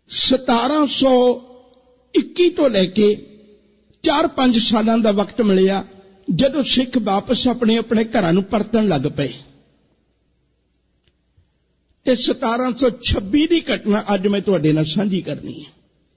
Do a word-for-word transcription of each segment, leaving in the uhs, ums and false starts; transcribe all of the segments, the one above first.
सतारा सौ इक्की तो लैके चार पांच सालों का वक्त मिलिया जदों सिख वापस अपने अपने घरां नूं परतन लग पे। ते सतारा सौ छब्बी की घटना अज मैं तुहाडे नाल सांझी करनी है।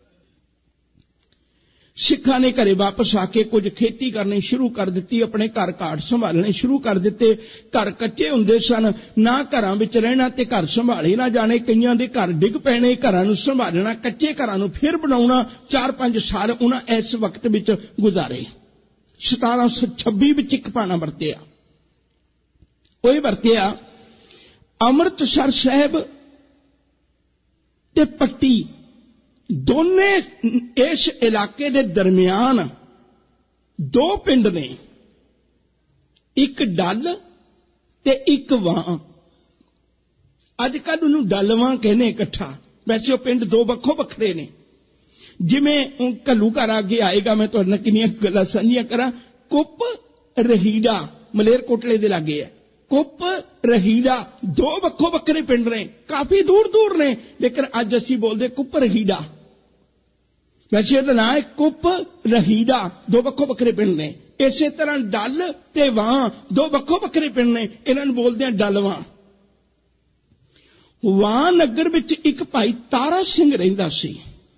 सिखां ने घरे वापस आके कुछ खेती करनी शुरू कर दी, अपने घर घाट संभालने शुरू कर दिते। घर कच्चे हुंदे सन, ना घरां विच रहना ते घर संभाले ना जाने, कईयां दे घर डिग पैने, घरां नूं संभालना, कच्चे घरां नूं फिर बनाउणा। चार पांच साल उन्हां इस वक्त विच गुजारे। सतारा सौ छब्बी विच इक पाना वरतिया, ओह वरतिया अमृतसर साहिब ते पट्टी दोने इस इलाके दे दरमियान दो पिंड ने, एक डल ते एक वां। अजकल उन्होंने डल वां कहने इकट्ठा, वैसे वो पिंड दो वक्खो वखरे ने। जिमें घल्लू घर आगे आएगा, मैं तुहाडे नाल किन्नियां गल्लां साझीआं करां। कुप रहीड़ा मलेरकोटले दे लागे है। कुप रहीड़ा दो वक्खो वखरे पिंड ने, काफी दूर दूर ने, लेकिन अज असीं बोलदे कुप रहीड़ा। वैसे इहदा नाम है कुप रहीड़ा, दो वक्खो वखरे पिंड ने। इसे तरह डल ते वां दो वक्खो वखरे पिंड ने, इन्हां नूं बोलदे आ डल वां। वां नगर विच एक भाई तारा सिंह रहिंदा सी,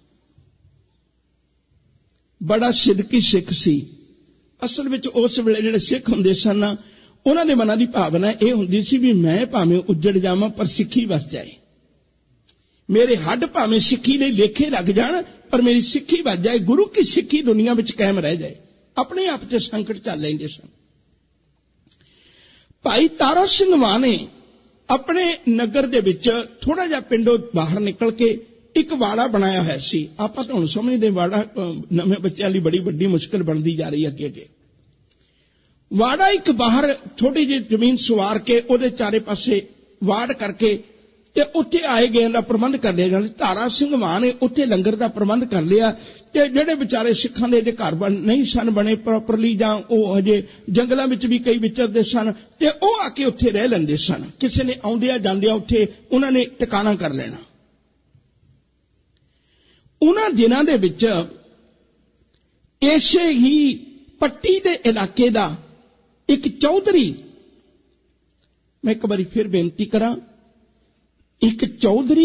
बड़ा सिदकी सिख सी। असल विच उस वेले जिहड़े सिख हुंदे सन उन्हां दे मनां दी भावना यह हुंदी सी भी मैं भावें उजड़ जावां पर सिक्खी वस जाए, मेरे हड्ड भावें सिक्खी लई लेखे लग जाण पर मेरी सिक्खी वस जाए, गुरु की सिक्खी दुनिया विच कायम रह जाए। अपने आप च संकट चल लैंदे सन। भाई तारा सिंह मां ने अपने नगर दे विच थोड़ा जिहा पिंडों बाहर निकल के एक वाड़ा बनाया है सी। आपां तां हुण समझदे वाड़ा नवें बच्चों लई बड़ी वड्डी मुश्किल बनती जा रही है अगे अगे। वाड़ा एक बाहर छोटी जी जमीन सवार के उहदे चारे पासे वाड़ करके ते उत्थे आए गए का प्रबंध कर लिया जाता। तारा सिंह मां ने उत्थे लंगर का प्रबंध कर लिया ते जिहड़े बेचारे सिखां दे घर नहीं सन बने प्रॉपरली जां ओह हजे जंगलों में भी कई विचरदे सन ते ओह आके उत्थे रह लैंदे सन। किसी ने आउंदिया जांदिया उत्थे उन्हां ने टिकाणा कर लेना। उन्हां दिनां दे विच इसे ही पट्टी दे इलाके दा एक चौधरी, मैं एक बारी फिर बेनती करां, एक चौधरी,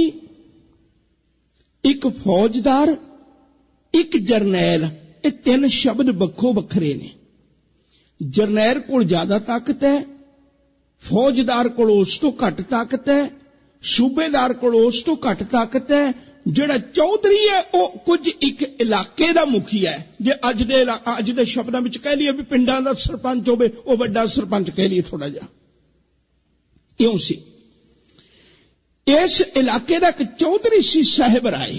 एक फौजदार, एक जरनैल, ये तीन शब्द बखो बखरे ने। जरनैल कोल ज्यादा ताकत है, फौजदार कोल उस तो घट ताकत है, सूबेदार कोल उस तो घट ताकत है, जिहड़ा चौधरी है वह कुछ एक इलाके का मुखी है। जे अज दे अज दे शब्दों में कह लीए भी पिंडां दा सरपंच होवे, वह वड्डा सरपंच कह लीए थोड़ा जिहा इउं सी। इस इलाके का एक चौधरी सी साहिब राय।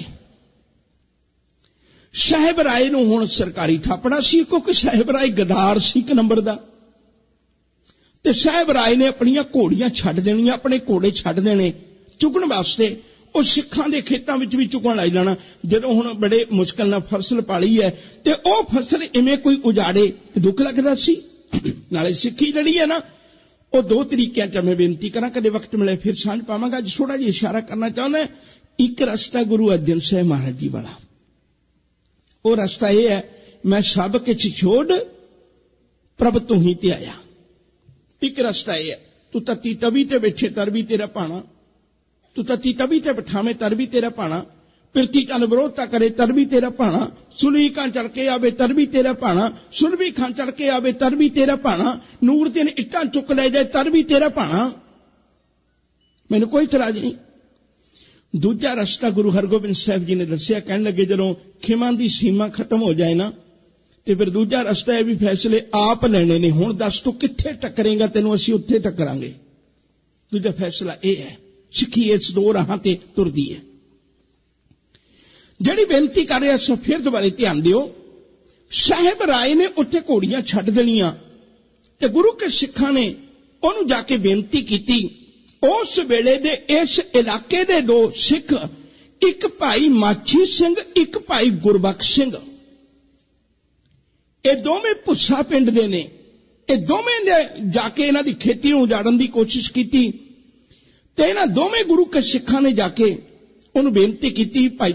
साहिब राय नूं हुण सरकारी थापड़ा सी क्योंकि साहिब राय गदार सी एक नंबर दा। ते साहिब राय ने अपनियां घोड़ियां छड्ड देणियां, अपने घोड़े छड्ड देने चुगण वास्ते। ਉਹ ਸਿੱਖਾਂ ਦੇ ਖੇਤਾਂ ਵਿੱਚ ਵੀ ਚੁਗਣ ਲੱਗ ਜਾਣਾ। ਜਦੋਂ ਹੁਣ ਬੜੇ ਮੁਸ਼ਕਲ ਨਾਲ ਫਸਲ ਪਾਲੀ ਹੈ ਤੇ ਉਹ ਫਸਲ ਇਵੇਂ ਕੋਈ ਉਜਾੜੇ ਦੁੱਖ ਲੱਗਦਾ ਸੀ। ਨਾਲੇ ਸਿੱਖੀ ਜਿਹੜੀ ਹੈ ਨਾ ਉਹ ਦੋ ਤਰੀਕਿਆਂ ਚ ਮੈਂ ਬੇਨਤੀ ਕਰਾਂ, ਕਦੇ ਵਕਤ ਮਿਲੇ ਫਿਰ ਸਾਂਝ ਪਾਵਾਂਗਾ। ਅੱਜ ਥੋੜਾ ਜਿਹਾ ਇਸ਼ਾਰਾ ਕਰਨਾ ਚਾਹੁੰਦਾ। ਇੱਕ ਰਸਤਾ ਗੁਰੂ ਅਰਜਨ ਸਾਹਿਬ ਮਹਾਰਾਜ ਜੀ ਵਾਲਾ, ਉਹ ਰਸਤਾ ਇਹ ਹੈ ਮੈਂ ਸਭ ਕੁਛ ਛੋੜ ਪ੍ਰਭ ਤੂੰ ਹੀ ਤੇ ਆਇਆ। ਇੱਕ ਰਸਤਾ ਇਹ ਹੈ ਤੂੰ ਤਤੀ ਤਵੀ ਤੇ ਬੈਠੇ ਤਰ ਵੀ ਤੇਰਾ ਭਾਣਾ, तू तती तभी ते बिठावे तर भी तेरा भाणा, पिरती चन विरोधता करे तर भी तेरा भाणा, सुलभी खां चढ़ के आवे तर भी तेरा भाणा, सुलभी खां चढ़ के आवे तर भी तेरा भाणा, नूर दिन इट्टां चुक ले जाए तर भी तेरा भाणा। मैनूं कोई इतराज नहीं। दूजा रस्ता गुरु हरगोबिंद साहिब जी ने दस्सिया, कहण लगे जदों खिमा दी सीमा खत्म हो जाए ना ते फिर दूजा रस्ता है भी फैसले आप लेने ने। हुण दस तू कित्थे टकरेगा, तैनूं असीं उत्थे टकरांगे। दूजा फैसला यह है। सिक्खी इस दो राहां ते तुरदी है। जिहड़ी बेनती कर रहा सो फिर दोबारे ध्यान दिओ। साहिब राय ने उत्थे घोड़ियां छड्ड देणियां ते गुरु के सिखां ने उहनूं जाके बेनती कीती। उस वेले दे इस इलाके दे दो सिख, एक भाई माछी सिंह, एक भाई गुरबख्श सिंह, ये दोवें भुस्सा पिंड दे ने। ये दोवें ने जाके इन्हां दी खेती नूं उजाड़न दी कोशिश कीती ते इन्हां दोवें गुरु के सिखां ने जाके उन्हें बेनती की, भाई